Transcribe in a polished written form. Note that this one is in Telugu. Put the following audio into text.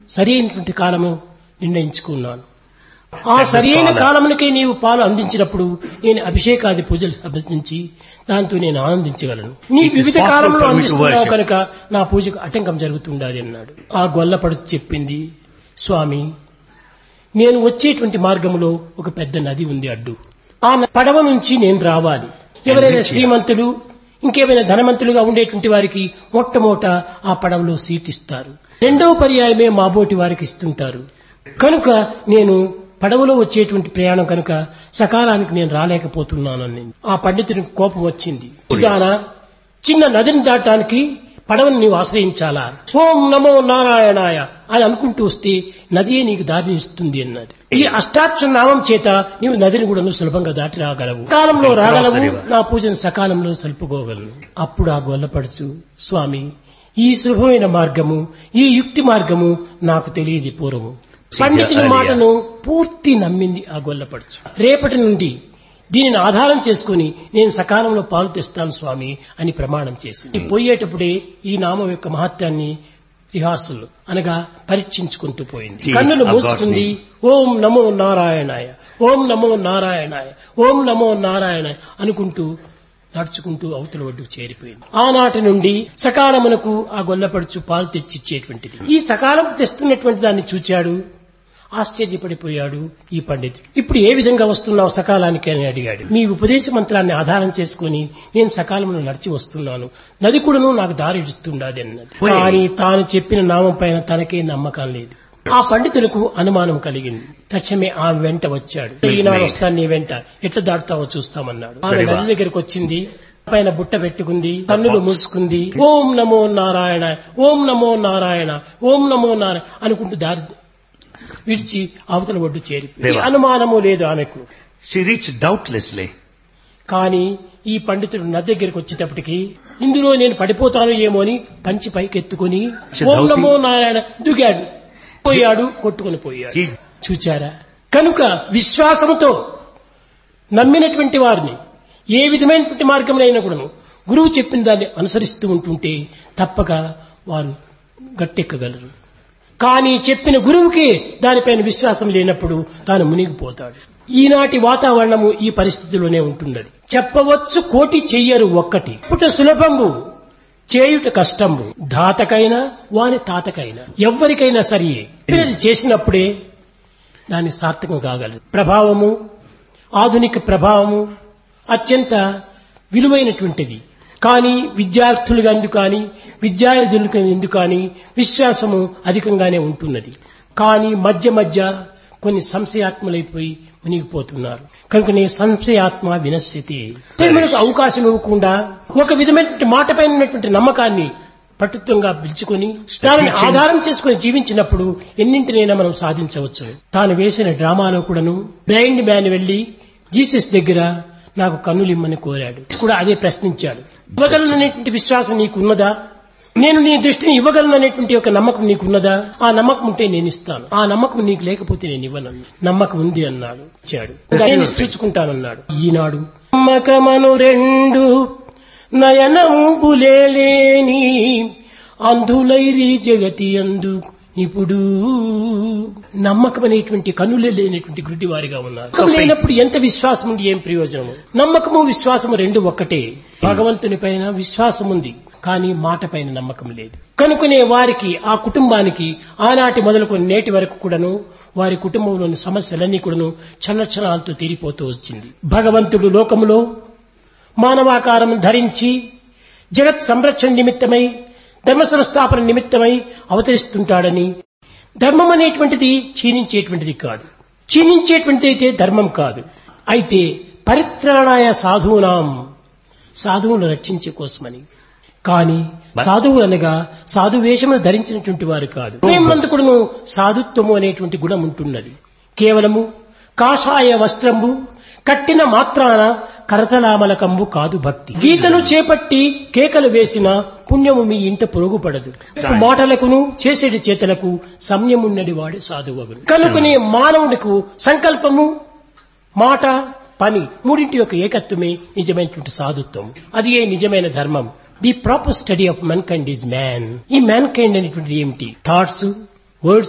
సరైనటువంటి కాలము నిర్ణయించుకున్నాను. ఆ సరైన కాలమునకే నీవు పాలు అందించినప్పుడు నేను అభిషేకాది పూజలు అభ్యసించి దాంతో నేను ఆనందించగలను. నీ వివిధ కాలంలో అందిస్తున్నావు కనుక నా పూజకు ఆటంకం జరుగుతుండాలి అన్నాడు. ఆ గొల్లపడుచు చెప్పింది, స్వామి, నేను వచ్చేటువంటి మార్గంలో ఒక పెద్ద నది ఉంది అడ్డు. ఆ పడవ నుంచి నేను రావాలి. ఎవరైనా శ్రీమంతులు ఇంకేమైనా ధనవంతులుగా ఉండేటువంటి వారికి మొట్టమొదట ఆ పడవలో సీట్ ఇస్తారు. రెండవ పర్యాయమే మాబోటి వారికి ఇస్తుంటారు. కనుక నేను పడవలో వచ్చేటువంటి ప్రయాణం కనుక సకాలానికి నేను రాలేకపోతున్నానని ఆ పండితునికి కోపం వచ్చింది. చిన్న నదిని దాటడానికి పడవను నీవు ఆశ్రయించాలా? ఓం నమో నారాయణాయ అని అనుకుంటూ వస్తే నదియే నీకు దారిని ఇస్తుంది అన్నాడు. ఈ అష్టాక్షర నామం చేత నీవు నదిని కూడా సులభంగా దాటి రాగలవు, సకాలంలో రాగలవు, నా పూజను సకాలంలో సలుపుకోగలను. అప్పుడు ఆ గొల్లపడుచు, స్వామి, ఈ సులభమైన మార్గము, ఈ యుక్తి మార్గము నాకు తెలియదు పూర్వము. పండితుని మాటను పూర్తి నమ్మింది ఆ గొల్లపడుచు. రేపటి నుండి దీనిని ఆధారం చేసుకుని నేను సకాలంలో పాలు తెస్తాను స్వామి అని ప్రమాణం చేసింది. పోయేటప్పుడే ఈ నామం యొక్క మహత్యాన్ని రిహార్సల్ అనగా పరీక్షించుకుంటూ పోయింది. కన్నులు మూసుకుంది. ఓం నమో నారాయణాయ, ఓం నమో నారాయణాయ, ఓం నమో నారాయణ అనుకుంటూ నడుచుకుంటూ అవతల ఒడ్డుకు చేరిపోయింది. ఆనాటి నుండి సకాలమునకు ఆ గొల్లపడుచు పాలు తెచ్చిచ్చేటువంటిది. ఈ సకాలం తెస్తున్నటువంటి దాన్ని చూచాడు, ఆశ్చర్యపడిపోయాడు ఈ పండితుడు. ఇప్పుడు ఏ విధంగా వస్తున్నావు సకాలానికి అని అడిగాడు. మీ ఉపదేశ మంత్రాన్ని ఆధారం చేసుకుని నేను సకాలంలో నడిచి వస్తున్నాను, నది కూడాను నాకు దారి ఇస్తుండాది అన్నది. కానీ తాను చెప్పిన నామం పైన తనకే నమ్మకం లేదు. ఆ పండితులకు అనుమానం కలిగింది. తక్షణమే ఆమె వెంట వచ్చాడు. ఈనాడు వస్తాను నీ వెంట, ఎట్లా దాటుతావో చూస్తామన్నాడు. ఆమె నది దగ్గరకు వచ్చింది, పైన బుట్ట పెట్టుకుంది, కన్నులు మూసుకుంది. ఓం నమో నారాయణ, ఓం నమో నారాయణ, ఓం నమో నారాయణ అనుకుంటూ దారి విడిచి అవతల ఒడ్డు చేరి అనుమానము లేదు ఆమెకు. She reached doubtlessly. కానీ ఈ పండితుడు నది దగ్గరికి వచ్చేటప్పటికి ఇందులో నేను పడిపోతాను ఏమో అని పంచి పైకెత్తుకుని ఓం నమో నారాయణ దిగాడు, పోయాడు, కొట్టుకుని పోయాడు. చూచారా? కనుక విశ్వాసంతో నమ్మినటువంటి వారిని ఏ విధమైనటువంటి మార్గంలో కూడా గురువు చెప్పిన దాన్ని అనుసరిస్తూ ఉంటుంటే తప్పక వారు గట్టెక్కగలరు. కానీ చెప్పిన గురువుకి దానిపైన విశ్వాసం లేనప్పుడు తాను మునిగిపోతాడు. ఈనాటి వాతావరణము ఈ పరిస్థితిలోనే ఉంటున్నది. చెప్పవచ్చు కోటి చెయ్యరు ఒక్కటి, పుట సులభంగు చేయుట కష్టంబు, ధాతకైనా వాని తాతకైనా ఎవ్వరికైనా సరే చేసినప్పుడే దాన్ని సార్థకం కాగలదు. ప్రభావము, ఆధునిక ప్రభావము అత్యంత విలువైనటువంటిది. కానీ విద్యార్థులుగా ఎందుకు కానీ విద్యార్థులకు ఎందుకు కానీ విశ్వాసము అధికంగానే ఉంటున్నది. కానీ మధ్య మధ్య కొన్ని సంశయాత్మలైపోయి మునిగిపోతున్నారు. కనుక సంశయాత్మ వినశ్యతి. మనకు అవకాశం ఇవ్వకుండా ఒక విధమైనటువంటి మాట పైన ఉన్నటువంటి నమ్మకాన్ని పట్టుత్వంగా పిలుచుకొని దానిని ఆధారం చేసుకుని జీవించినప్పుడు ఎన్నింటినైనా మనం సాధించవచ్చు. తాను వేసిన డ్రామాలో కూడాను బ్లైండ్ మ్యాన్ వెళ్లి జీసస్ దగ్గర నాకు కన్నులు ఇమ్మని కోరాడు. కూడా అదే ప్రశ్నించాడు. ఇవ్వగలననేటువంటి విశ్వాసం నీకున్నదా? నేను నీ దృష్టిని ఇవ్వగలననేటువంటి ఒక నమ్మకం నీకున్నదా? ఆ నమ్మకం ఉంటే నేను ఇస్తాను, ఆ నమ్మకం నీకు లేకపోతే నేను ఇవ్వను. నమ్మకం ఉంది అన్నాడు, ఇచ్చాడు. నేను చూసుకుంటానన్నాడు. ఈనాడు నమ్మకమను రెండు నయనంబులేని అందులైరి జగతి అందు ఇప్పుడు నమ్మకం అనేటువంటి కన్నులే లేనటువంటి గుడ్డి వారిగా ఉన్నారు. లేనప్పుడు ఎంత విశ్వాసం ఉంది, ఏం ప్రయోజనము? నమ్మకము విశ్వాసము రెండు ఒక్కటే. భగవంతుని పైన విశ్వాసం ఉంది, కానీ మాట పైన నమ్మకం లేదు. కనుకనే వారికి, ఆ కుటుంబానికి ఆనాటి మొదలుకొని నేటి వరకు కూడాను వారి కుటుంబంలోని సమస్యలన్నీ కూడాను క్షణక్షణాలతో తీరిపోతూ వచ్చింది. భగవంతుడు లోకములో మానవాకారం ధరించి జగత్ సంరక్షణ నిమిత్తమై ధర్మ సంస్థాపన నిమిత్తమై అవతరిస్తుంటాడని, ధర్మం అనేటువంటిది క్షీణించేటువంటిది కాదు, క్షీణించేటువంటిది అయితే ధర్మం కాదు. అయితే పరిత్రాణాయ సాధూనాం, సాధువులను రక్షించే కోసమని. కానీ సాధువులు అనగా సాధువేషమును ధరించినటువంటి వారు కాదు. ప్రేమంతకుడును సాధుత్వము అనేటువంటి గుణం ఉంటున్నది. కేవలము కాషాయ వస్త్రంబు కట్టిన మాత్రాన కరతలామలకంబు కాదు భక్తి. గీతను చేపట్టి కేకలు వేసిన పుణ్యము మీ ఇంట పొరుగుపడదు. మాటలకును చేసేటి చేతలకు సంయమున్నది వాడే సాధువగును. కనుకనే మానవునికి సంకల్పము, మాట, పని మూడింటి యొక్క ఏకత్వమే నిజమైనటువంటి సాధుత్వం. అది ఏ నిజమైన ధర్మం. The proper study of man kind is man. ఈ మ్యాన్ కైండ్ అనేటువంటిది ఏమిటి? Thoughts, words